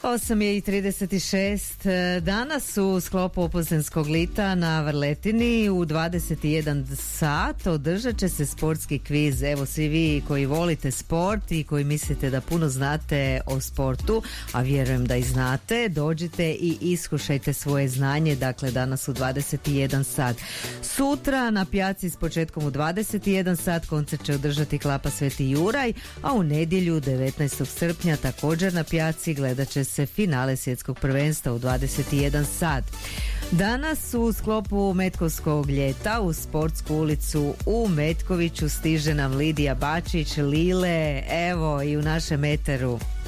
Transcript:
8:36. Danas u sklopu Opozenskog lita na Vrletini u 21 sat održat će se sportski kviz. Evo, svi vi koji volite sport i koji mislite da puno znate o sportu, a vjerujem da i znate, dođite i iskušajte svoje znanje. Dakle, danas u 21 sat. Sutra na pijaci s početkom u 21 sat koncert će održati Klapa Sveti Juraj, a u nedjelju 19. srpnja također na pijaci gledat će se finale svjetskog prvenstva u 21 sat. Danas u sklopu Metkovskog ljeta u Sportsku ulicu u Metkoviću stiže nam Lidija Bačić. Lile, evo i u našem eteru.